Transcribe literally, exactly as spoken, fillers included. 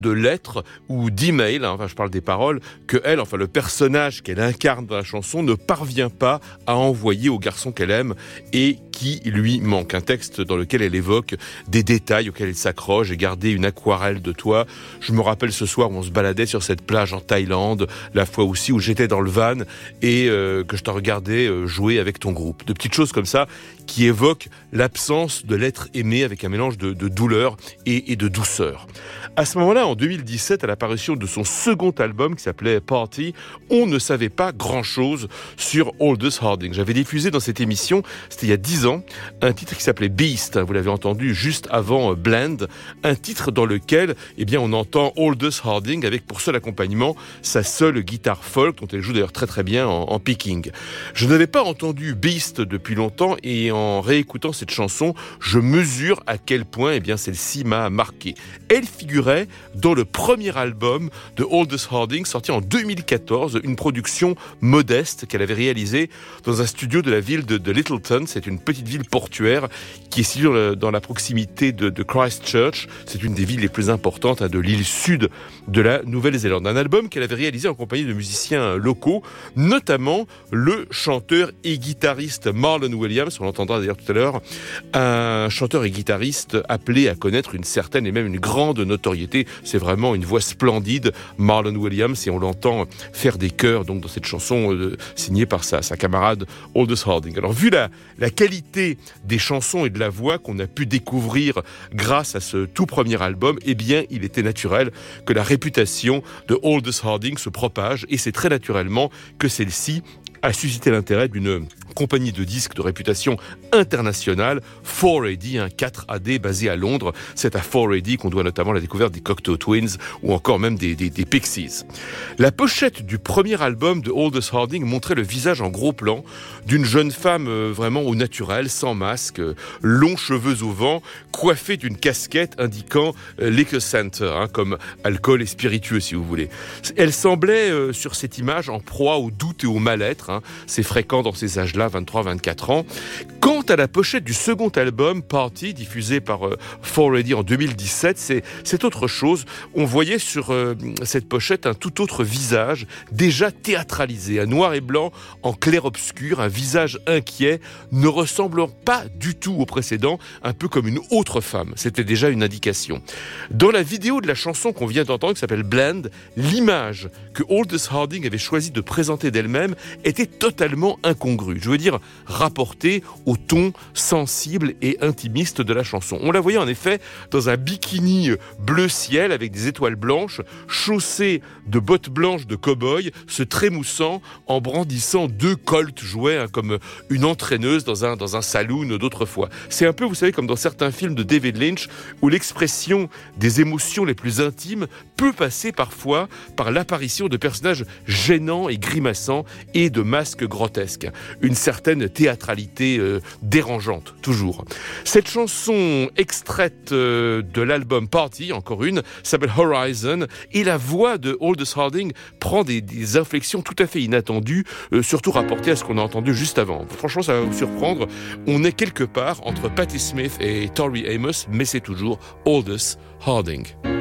de lettres ou d'emails, hein, enfin je parle des paroles, que elle, enfin le personnage qu'elle incarne dans la chanson ne parvient pas à envoyer au garçon qu'elle aime et qui lui manque. Un texte dans lequel elle évoque des détails auxquels elle s'accroche. J'ai gardé une aquarelle de toi. Je me rappelle ce soir où on se baladait sur cette plage en Thaïlande, la fois aussi où j'étais dans le van et euh, que je te regardais euh, jouer avec ton groupe. De petites choses comme ça qui évoquent l'absence de l'être aimé avec un mélange de, de douleur et, et de douceur. À ce moment-là, en deux mille dix-sept, à l'apparition de son second album qui s'appelait Party, on ne savait pas grand-chose sur Aldous Harding. J'avais diffusé dans cette émission, c'était il y a dix ans, un titre qui s'appelait Beast, vous l'avez entendu juste avant Blend, un titre dans lequel eh bien, on entend Aldous Harding avec pour seul accompagnement sa seule guitare folk, dont elle joue d'ailleurs très très bien en, en picking. Je n'avais pas entendu Beast depuis longtemps et en réécoutant cette chanson, je mesure à quel point eh bien, celle-ci m'a marqué. Elle figurait dans le premier album de Aldous Harding, sorti en deux mille quatorze, une production modeste qu'elle avait réalisée dans un studio de la ville de, de Littleton. C'est une petite ville portuaire qui est située dans la proximité de, de Christchurch. C'est une des villes les plus importantes hein, de l'île sud de la Nouvelle-Zélande. Un album qu'elle avait réalisé en compagnie de musiciens locaux, notamment le chanteur et guitariste Marlon Williams, on l'entendra d'ailleurs tout à l'heure, un chanteur et guitariste appelé à connaître une certaine et même une grande notoriété. C'est vraiment une voix splendide, Marlon Williams, et on l'entend faire des chœurs donc dans cette chanson euh, signée par sa, sa camarade Aldous Harding. Alors vu la, la qualité des chansons et de la voix qu'on a pu découvrir grâce à ce tout premier album, eh bien il était naturel que la réputation de Aldous Harding se propage, et c'est très naturellement que celle-ci a suscité l'intérêt d'une compagnie de disques de réputation internationale, four A D, un quatre A D basé à Londres. C'est à four A D qu'on doit notamment la découverte des Cocteau Twins ou encore même des, des, des Pixies. La pochette du premier album de Aldous Harding montrait le visage en gros plan d'une jeune femme euh, vraiment au naturel, sans masque, euh, longs cheveux au vent, coiffée d'une casquette indiquant euh, Liquor Center, hein, comme alcool et spiritueux si vous voulez. Elle semblait euh, sur cette image en proie au doute et au mal-être, hein. C'est fréquent dans ces âges-là, vingt-trois vingt-quatre ans. Quant à la pochette du second album, Party, diffusé par euh, four A D en deux mille dix-sept, c'est, c'est autre chose. On voyait sur euh, cette pochette un tout autre visage, déjà théâtralisé, un noir et blanc en clair-obscur, un visage inquiet, ne ressemblant pas du tout au précédent, un peu comme une autre femme. C'était déjà une indication. Dans la vidéo de la chanson qu'on vient d'entendre, qui s'appelle Blend, l'image que Aldous Harding avait choisi de présenter d'elle-même était totalement incongrue. Je veux dire, rapportée au ton sensible et intimiste de la chanson. On la voyait en effet dans un bikini bleu ciel avec des étoiles blanches, chaussée de bottes blanches de cow-boy, se trémoussant en brandissant deux Colt jouets hein, comme une entraîneuse dans un, dans un saloon d'autrefois. C'est un peu, vous savez, comme dans certains films de David Lynch où l'expression des émotions les plus intimes peut passer parfois par l'apparition de personnages gênants et grimaçants et de masques grotesques. Une certaine théâtralité euh, dérangeante, toujours. Cette chanson extraite euh, de l'album Party, encore une, s'appelle Horizon, et la voix de Aldous Harding prend des, des inflexions tout à fait inattendues, euh, surtout rapportées à ce qu'on a entendu juste avant. Franchement, ça va vous surprendre. On est quelque part entre Patti Smith et Tori Amos, mais c'est toujours Aldous Harding.